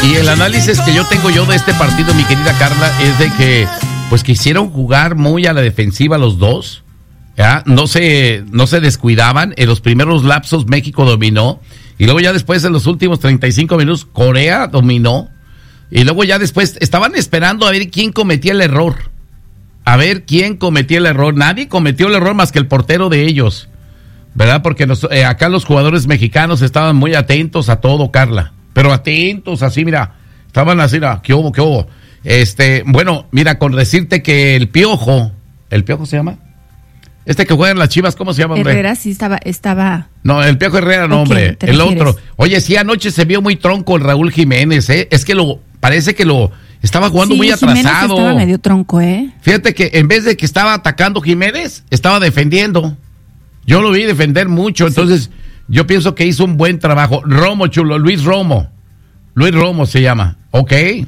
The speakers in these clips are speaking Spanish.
Y el análisis que yo tengo de este partido, mi querida Carla, es de que pues quisieron jugar muy a la defensiva los dos, ¿ya? No se descuidaban. En los primeros lapsos México dominó, y luego ya después en los últimos 35 minutos Corea dominó, y luego ya después estaban esperando a ver quién cometía el error. Nadie cometió el error más que el portero de ellos, ¿verdad? Porque acá los jugadores mexicanos estaban muy atentos a todo, Carla. Pero atentos, así, mira, estaban así, mira, ¿qué hubo? Bueno, mira, con decirte que ¿el Piojo se llama? Que juega en las Chivas, ¿cómo se llama, hombre? Herrera sí estaba. No, el Piojo Herrera no, hombre, el otro. Oye, sí, anoche se vio muy tronco el Raúl Jiménez, ¿eh? Es que parece que estaba jugando muy atrasado. Jiménez estaba medio tronco, ¿eh? Fíjate que en vez de que estaba atacando Jiménez, estaba defendiendo. Yo lo vi defender mucho, entonces yo pienso que hizo un buen trabajo. Romo, chulo, Luis Romo se llama, ¿ok?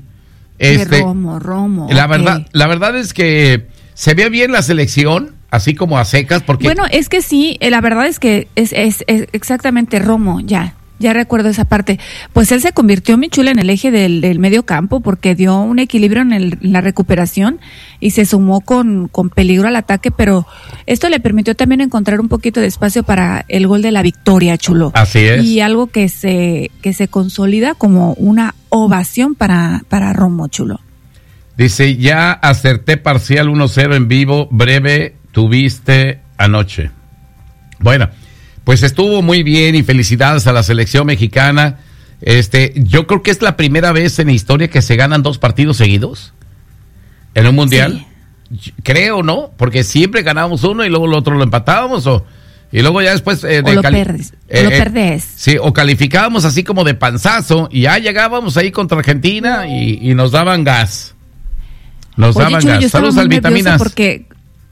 Romo. La verdad es que se ve bien la selección, así como a secas, porque... Bueno, es que sí, la verdad es que es exactamente Romo, ya recuerdo esa parte. Pues él se convirtió, mi chula, en el eje del medio campo, porque dio un equilibrio en la recuperación y se sumó con peligro al ataque, pero esto le permitió también encontrar un poquito de espacio para el gol de la victoria, chulo. Así es. Y algo que se consolida como una ovación para Romo, chulo. Dice, ya acerté parcial 1-0 en vivo, breve tuviste anoche. Bueno, pues estuvo muy bien y felicidades a la selección mexicana. Yo creo que es la primera vez en la historia que se ganan 2 partidos seguidos en un mundial. Sí. Creo, ¿no? Porque siempre ganábamos uno y luego el otro lo empatábamos y luego ya después... lo perdés. Sí, o calificábamos así como de panzazo y ya llegábamos ahí contra Argentina y nos daban gas. Saludos al Vitaminas. Porque...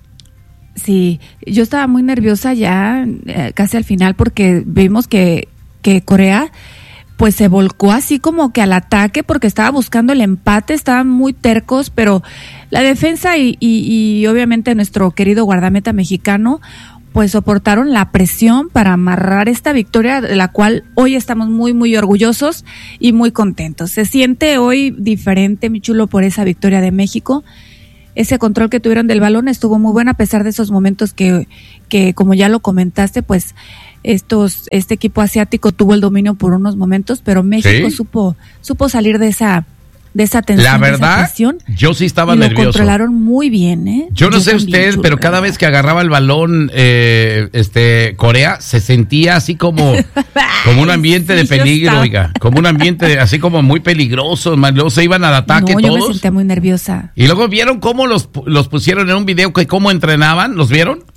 Sí, yo estaba muy nerviosa ya casi al final porque vimos que Corea pues se volcó así como que al ataque porque estaba buscando el empate, estaban muy tercos, pero la defensa y obviamente nuestro querido guardameta mexicano pues soportaron la presión para amarrar esta victoria de la cual hoy estamos muy muy orgullosos y muy contentos. Se siente hoy diferente, mi chulo, por esa victoria de México. Ese control que tuvieron del balón estuvo muy bueno a pesar de esos momentos que como ya lo comentaste, pues este equipo asiático tuvo el dominio por unos momentos, pero México supo salir de esa tensión. La verdad, de esa presión, yo sí estaba nervioso. Lo controlaron muy bien, ¿eh? Yo no sé también, usted, pero cada vez que agarraba el balón Corea, se sentía así como un ambiente de peligro, oiga, como un ambiente así como muy peligroso, luego se iban al ataque todos. Yo me sentía muy nerviosa. Y luego vieron cómo los pusieron en un video, que cómo entrenaban, ¿los vieron?